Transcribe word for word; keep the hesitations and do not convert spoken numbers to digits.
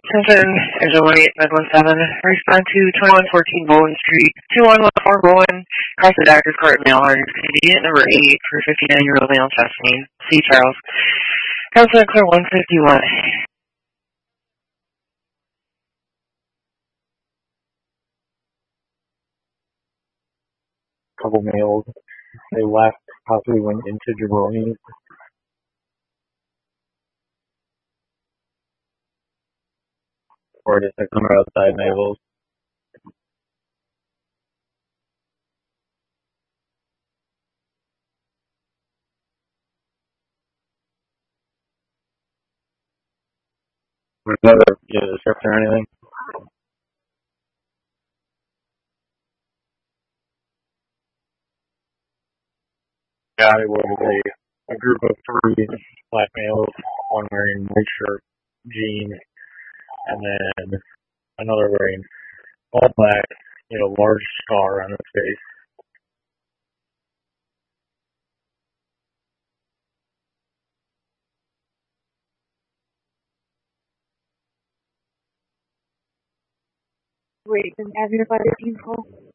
Attention, Angel one eight five one seven, respond to twenty-one fourteen Bowen Street, two one one four Bowen, across the doctor's court mail order, convenient number eight for fifty-nine-year-old male chest pain. C. Charles. Counselor Clear one fifty-one. Couple males. They left, possibly went into Jabroni. Or just like somewhere outside Naples. Another you know, description or anything? Yeah, it was a, a group of three black males, one wearing white shirt, jeans, and then another wearing all black, you know, large scar on his face. Wait, then have your body info?